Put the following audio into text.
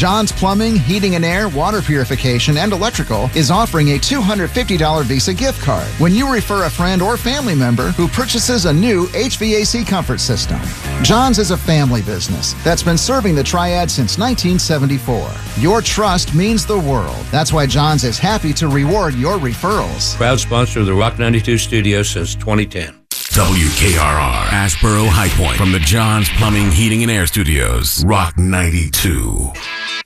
John's Plumbing, Heating and Air, Water Purification, and Electrical is offering a $250 Visa gift card when you refer a friend or family member who purchases a new HVAC comfort system. John's is a family business that's been serving the Triad since 1974. Your trust means the world. That's why John's is happy to reward your referrals. Proud sponsor of the Rock 92 studio since 2010. WKRR, Asheboro High Point, from the John's Plumbing, Heating and Air Studios, Rock 92.